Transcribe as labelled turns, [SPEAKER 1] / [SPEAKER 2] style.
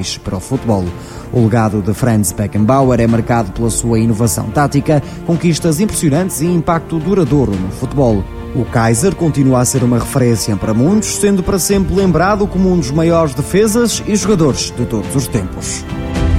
[SPEAKER 1] atuais para o futebol. O legado de Franz Beckenbauer é marcado pela sua inovação tática, conquistas impressionantes e impacto duradouro no futebol. O Kaiser continua a ser uma referência para muitos, sendo para sempre lembrado como um dos maiores defesas e jogadores de todos os tempos.